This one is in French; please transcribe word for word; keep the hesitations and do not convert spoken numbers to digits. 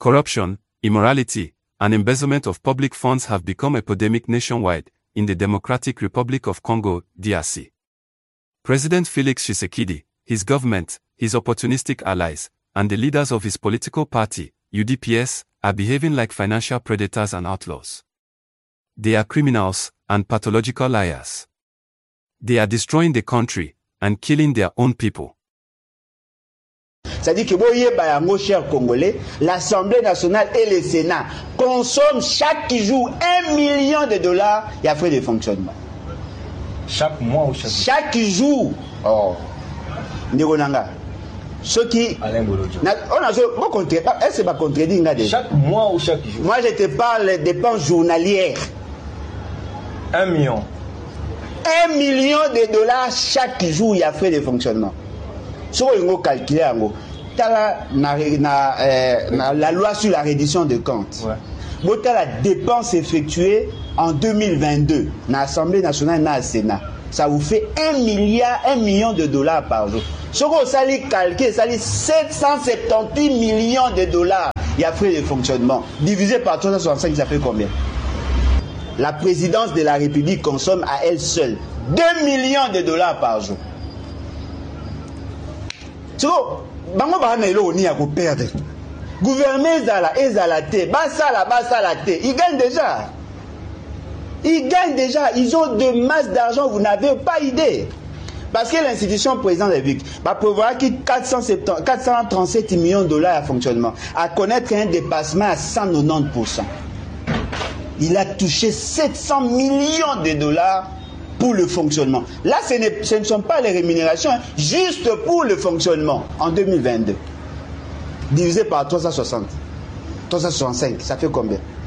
Corruption, immorality, and embezzlement of public funds have become epidemic nationwide, in the Democratic Republic of Congo, D R C. President Felix Tshisekedi, his government, his opportunistic allies, and the leaders of his political party, U D P S, are behaving like financial predators and outlaws. They are criminals and pathological liars. They are destroying the country and killing their own people. C'est-à-dire que vous chers Congolais, l'Assemblée nationale et le Sénat consomment chaque jour un million de dollars et frais de fonctionnement. Chaque mois ou chaque jour? Chaque jour. Oh. Ndigonanga. Ce qui. On a est-ce que ça contredit déjà? Chaque mois ou chaque jour? Moi, je te parle des dépenses journalières. Un million. Un million de dollars chaque jour, il y a frais de fonctionnement. Si on calcule, la, la loi sur la reddition de comptes. Ouais. La dépense effectuée en deux mille vingt-deux dans l'Assemblée nationale et dans le Sénat, ça vous fait un milliard, un million de dollars par jour. Si on calcule, ça dit sept cent soixante-dix millions de dollars. Il y a frais de fonctionnement. Divisé par trois cent soixante-cinq, ça fait combien? La présidence de la République consomme à elle seule deux millions de dollars par jour. Tu vois, bango bana elo ni ya ko perdre. Gouvernement ezala ezala te, basala basala te. Ils gagnent déjà. Ils gagnent déjà, ils ont de masse d'argent, vous n'avez pas idée. Parce que l'institution président de la République va prévoir qu'il quatre cent trente-sept millions de dollars à fonctionnement, à connaître un dépassement à cent quatre-vingt-dix pour cent. Il a touché sept cents millions de dollars pour le fonctionnement. Là, ce, ce ne sont pas les rémunérations, hein, juste pour le fonctionnement en deux mille vingt-deux. Divisé par trois cent soixante, trois cent soixante-cinq, ça fait combien?